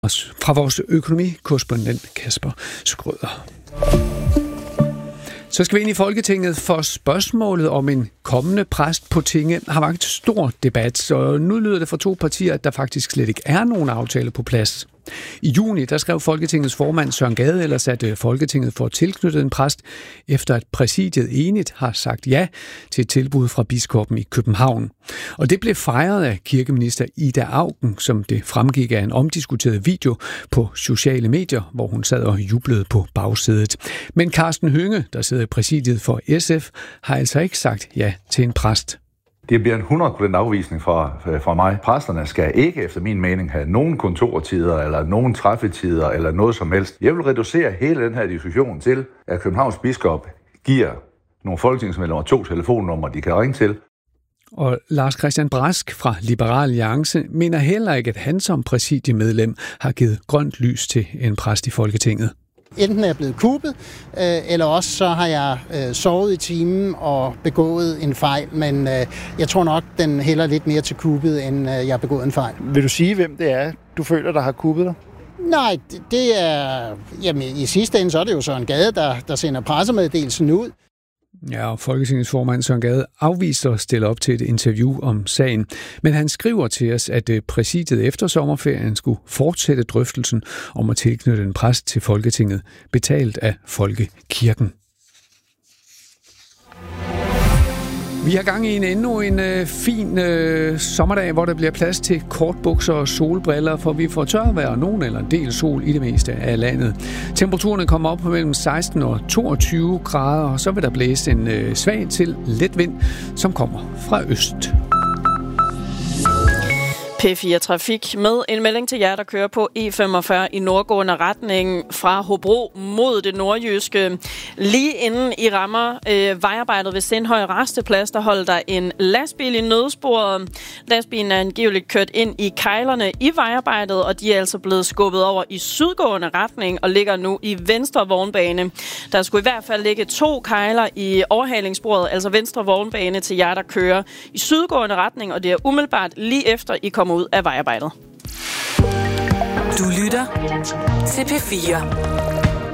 Fra vores økonomikorrespondent Kasper Skrøder. Så skal vi ind i Folketinget, for spørgsmålet om en kommende præst på tinge har vakt stor debat, så nu lyder det fra to partier, at der faktisk slet ikke er nogen aftale på plads. I juni der skrev Folketingets formand Søren Gade ellers, at Folketinget får tilknyttet en præst, efter at præsidiet enigt har sagt ja til et tilbud fra biskoppen i København. Og det blev fejret af kirkeminister Ida Auken, som det fremgik af en omdiskuteret video på sociale medier, hvor hun sad og jublede på bagsædet. Men Karsten Hønge, der sidder i præsidiet for SF, har altså ikke sagt ja til en præst. Det bliver en 100% afvisning fra mig. Præsterne skal ikke, efter min mening, have nogen kontortider, eller nogen træffetider, eller noget som helst. Jeg vil reducere hele den her diskussion til, at Københavns biskop giver nogle folketingsmedlemmer 2 telefonnumre, de kan ringe til. Og Lars Christian Brask fra Liberal Alliance mener heller ikke, at han som præsidiemedlem har givet grønt lys til en præst i Folketinget. Enten er jeg blevet kuppet, eller også så har jeg sovet i timen og begået en fejl, men jeg tror nok, den hælder lidt mere til kuppet, end jeg har begået en fejl. Vil du sige, hvem det er, du føler, der har kuppet dig? Nej, det er... Jamen, i sidste ende, så er det jo Søren Gade, der sender pressemeddelelsen ud. Ja, og Folketingets formand Søren Gade afviser at stille op til et interview om sagen. Men han skriver til os, at præsidiet efter sommerferien skulle fortsætte drøftelsen om at tilknytte en præst til Folketinget, betalt af Folkekirken. Vi har gang i endnu en fin sommerdag, hvor der bliver plads til kortbukser og solbriller, for vi får tørvejr, nogen eller en del sol i det meste af landet. Temperaturerne kommer op på mellem 16 og 22 grader, og så vil der blæse en svag til let vind, som kommer fra øst. P4 Trafik med en melding til jer, der kører på E45 i nordgående retning fra Hobro mod det nordjyske. Lige inden I rammer vejarbejdet ved Sindhøj Rasteplads, der holder der en lastbil i nødsporet. Lastbilen er angiveligt kørt ind i kejlerne i vejarbejdet, og de er altså blevet skubbet over i sydgående retning og ligger nu i venstre vognbane. Der skulle i hvert fald ligge 2 kejler i overhalingssporet, altså venstre vognbane til jer, der kører i sydgående retning, og det er umiddelbart lige efter I kommer ud af vejarbejdet. Du lytter til P4.